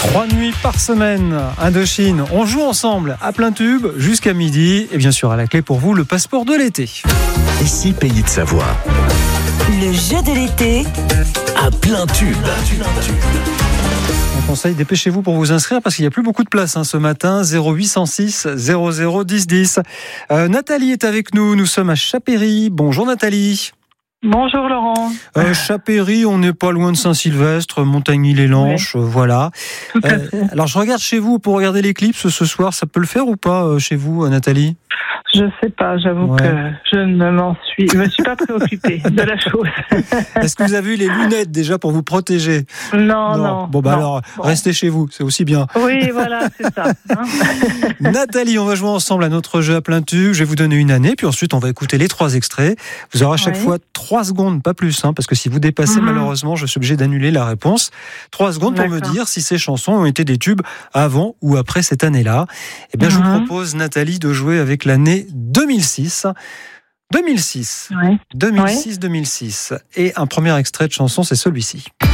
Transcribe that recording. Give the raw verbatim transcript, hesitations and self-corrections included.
Trois nuits par semaine, Indochine. On joue ensemble à plein tube jusqu'à midi. Et bien sûr, à la clé pour vous, le passeport de l'été. Ici, Pays de Savoie. Le jeu de l'été à plein tube. On conseille, dépêchez-vous pour vous inscrire parce qu'il n'y a plus beaucoup de place hein, ce matin. zéro huit cent six zéro zéro dix dix. Euh, Nathalie est avec nous. Nous sommes à Chapéry. Bonjour Nathalie. Bonjour Laurent. Euh, Chapéry, on n'est pas loin de Saint-Sylvestre, Montagny-les-Lanches, oui. euh, voilà. Tout à Euh, fait. alors je regarde chez vous pour regarder l'éclipse ce soir. Ça peut le faire ou pas euh, chez vous, Nathalie ? Je sais pas, j'avoue Ouais. que je ne m'en suis, je me suis pas préoccupée de la chose. Est-ce que vous avez eu les lunettes déjà pour vous protéger ? Non, non. Bon bah non. alors, Bon. restez chez vous, c'est aussi bien. Oui, voilà, c'est ça. Hein. Nathalie, on va jouer ensemble à notre jeu à plein tube. Je vais vous donner une année, puis ensuite on va écouter les trois extraits. Vous aurez à chaque Ouais. fois trois secondes, pas plus, hein, parce que si vous dépassez, Mhm. malheureusement, je suis obligé d'annuler la réponse. Trois secondes pour me D'accord. dire si ces chansons ont été des tubes avant ou après cette année-là. Eh bien, je vous Mhm. propose, Nathalie, de jouer avec l'année deux mille six. deux mille six. Ouais. deux mille six deux mille six. Et un premier extrait de chanson, c'est celui-ci.